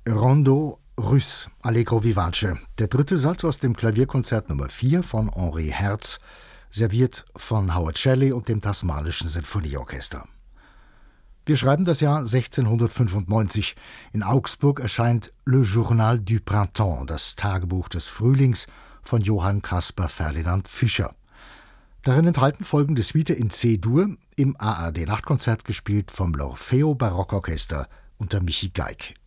Rondo Russe, Allegro vivace. Der dritte Satz aus dem Klavierkonzert Nummer 4 von Henri Herz, serviert von Howard Shelley und dem Tasmanischen Sinfonieorchester. Wir schreiben das Jahr 1695. In Augsburg erscheint Le Journal du Printemps, das Tagebuch des Frühlings von Johann Caspar Ferdinand Fischer. Darin enthalten folgende Suite in C-Dur, im ARD-Nachtkonzert gespielt vom L'Orfeo Barockorchester unter Michi Geig.